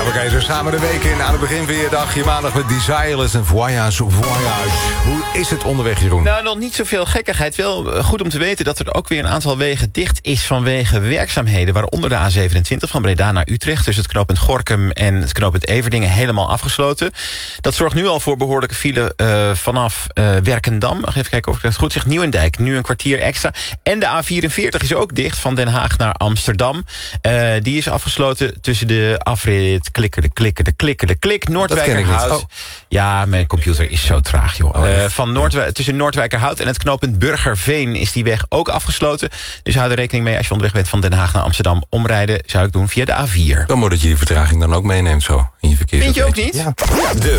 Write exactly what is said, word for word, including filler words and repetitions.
we kijken zo samen de week in. Aan het begin van je dag, je maandag met Desireless en Voyage of Voyage. Hoe is het onderweg, Jeroen? Nou, nog niet zoveel gekkigheid. Wel goed om te weten dat er ook weer een aantal wegen dicht is vanwege werkzaamheden. Waaronder de A zevenentwintig van Breda naar Utrecht. Dus het knooppunt Gorinchem en het knooppunt Everdingen helemaal afgesloten. Dat zorgt nu al voor behoorlijke file uh, vanaf uh, Werkendam. Even kijken of ik het goed zeg. Nieuwendijk, nu een kwartier extra. En de A vierenveertig is ook dicht van Den Haag naar Amsterdam. Uh, die is afgesloten tussen de afrit klikken, de klikken, de klikken, de klik. Noordwijkerhout. Oh. Ja, mijn computer is zo traag, joh. Oh, uh, van Noordwijk, tussen Noordwijkerhout en het knooppunt Burgerveen is die weg ook afgesloten. Dus hou er rekening mee als je onderweg bent van Den Haag naar Amsterdam. Omrijden zou ik doen via de A vier. Dan moet dat je die vertraging dan ook meeneemt zo in je verkeer. Vind je ook niet? Ja. De